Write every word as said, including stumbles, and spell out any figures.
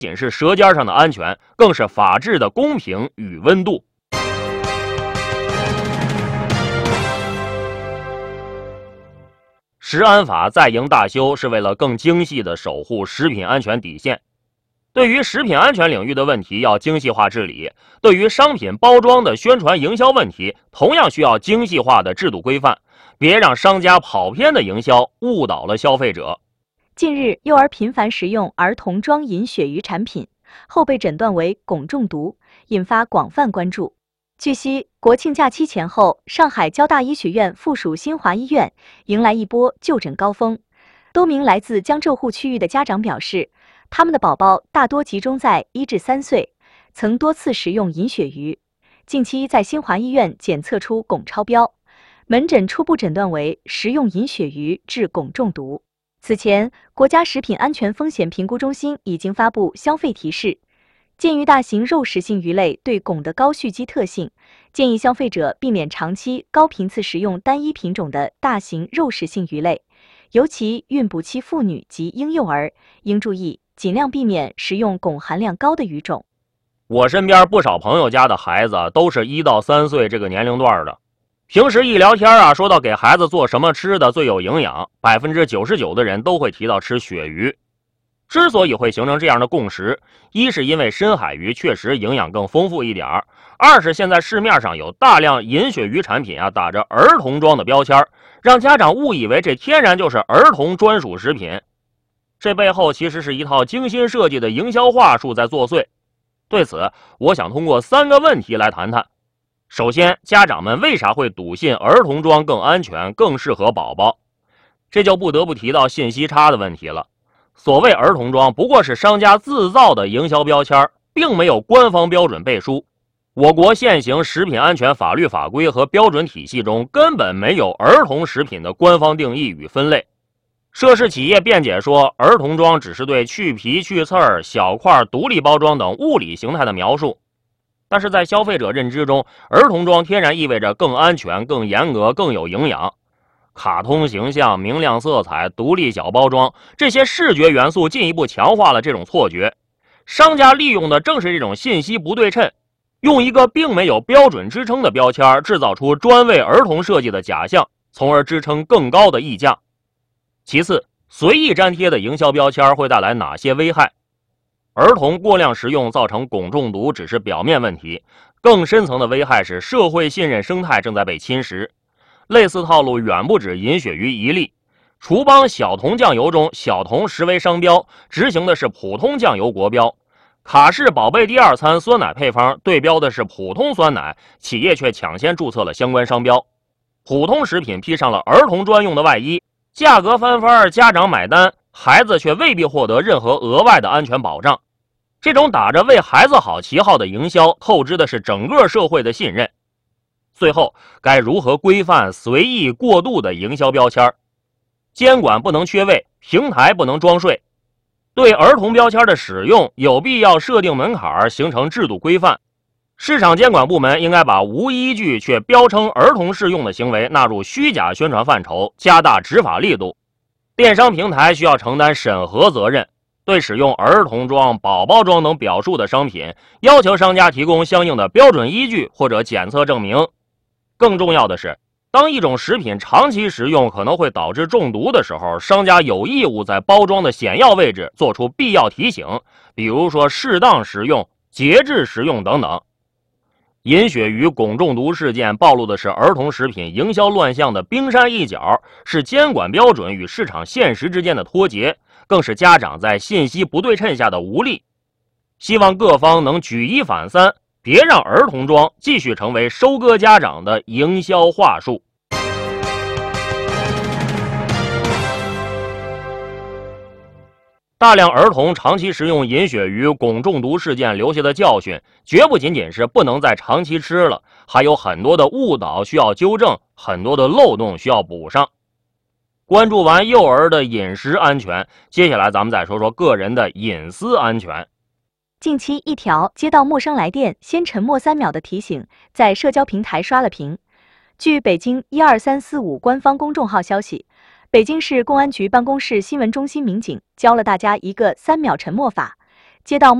仅是舌尖上的安全，更是法治的公平与温度。食安法再迎大修，是为了更精细地守护食品安全底线。对于食品安全领域的问题要精细化治理，对于商品包装的宣传营销问题，同样需要精细化的制度规范，别让商家跑偏的营销误导了消费者。 近日，幼儿频繁食用儿童装饮鳕鱼产品，后被诊断为汞中毒，引发广泛关注。据悉，国庆假期前后，上海交大医学院附属新华医院迎来一波就诊高峰。多名来自江浙沪区域的家长表示，他们的宝宝大多集中在一至三岁，曾多次食用饮鳕鱼，近期在新华医院检测出汞超标，门诊初步诊断为食用饮鳕鱼致汞中毒。此前，国家食品安全风险评估中心已经发布消费提示，鉴于大型肉食性鱼类对汞的高蓄积特性，建议消费者避免长期高频次食用单一品种的大型肉食性鱼类，尤其孕哺期妇女及婴幼儿应注意，尽量避免食用汞含量高的鱼种。 我身边不少朋友家的孩子都是一到三岁这个年龄段的，平时一聊天啊，说到给孩子做什么吃的最有营养，百分之九十九的人都会提到吃鳕鱼。之所以会形成这样的共识，一是因为深海鱼确实营养更丰富一点，二是现在市面上有大量饮鳕鱼产品啊，打着儿童装的标签，让家长误以为这天然就是儿童专属食品。这背后其实是一套精心设计的营销话术在作祟。对此，我想通过三个问题来谈谈。首先，家长们为啥会笃信儿童装更安全、更适合宝宝？这就不得不提到信息差的问题了。所谓儿童装不过是商家自造的营销标签，并没有官方标准背书。我国现行食品安全法律法规和标准体系中根本没有儿童食品的官方定义与分类。涉事企业辩解说，儿童装只是对去皮、去刺儿、小块、独立包装等物理形态的描述。但是在消费者认知中，儿童装天然意味着更安全、更严格、更有营养。卡通形象、明亮色彩、独立小包装，这些视觉元素进一步强化了这种错觉。商家利用的正是这种信息不对称，用一个并没有标准支撑的标签，制造出专为儿童设计的假象，从而支撑更高的溢价。其次，随意粘贴的营销标签会带来哪些危害？儿童过量食用造成汞中毒只是表面问题，更深层的危害是社会信任生态正在被侵蚀。类似套路远不止饮鳕鱼一例，厨邦小童酱油中小童实为商标，执行的是普通酱油国标。卡氏宝贝第二餐酸奶配方对标的是普通酸奶，企业却抢先注册了相关商标。普通食品披上了儿童专用的外衣，价格翻番，家长买单，孩子却未必获得任何额外的安全保障。这种打着为孩子好旗号的营销，透支的是整个社会的信任。最后，该如何规范随意过度的营销标签？监管不能缺位，平台不能装睡。对儿童标签的使用，有必要设定门槛，形成制度规范。市场监管部门应该把无依据却标称儿童适用的行为纳入虚假宣传范畴，加大执法力度。电商平台需要承担审核责任，对使用儿童装、宝宝装等表述的商品，要求商家提供相应的标准依据或者检测证明。更重要的是，当一种食品长期食用可能会导致中毒的时候，商家有义务在包装的显要位置做出必要提醒，比如说适当食用、节制食用等等。饮鳕鱼汞中毒事件暴露的是儿童食品营销乱象的冰山一角，是监管标准与市场现实之间的脱节，更是家长在信息不对称下的无力。希望各方能举一反三，别让儿童装继续成为收割家长的营销话术。大量儿童长期食用饮鳕鱼汞中毒事件留下的教训，绝不仅仅是不能再长期吃了，还有很多的误导需要纠正，很多的漏洞需要补上。关注完幼儿的饮食安全，接下来咱们再说说个人的隐私安全。 近期一条接到陌生来电先沉默三秒的提醒，在社交平台刷了屏。据北京一二三四五官方公众号消息，北京市公安局办公室新闻中心民警教了大家一个三秒沉默法， 接到